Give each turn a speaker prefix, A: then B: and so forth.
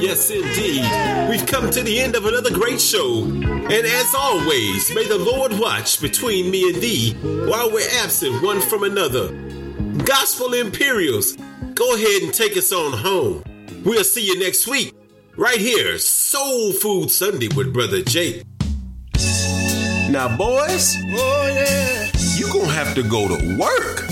A: Yes, indeed. We've come to the end of another great show. And as always, may the Lord watch between me and thee while we're absent one from another. Gospel Imperials, go ahead and take us on home. We'll see you next week, right here, Soul Food Sunday with Brother Jake.
B: Now, boys,
C: oh yeah,
B: you gonna have to go to work.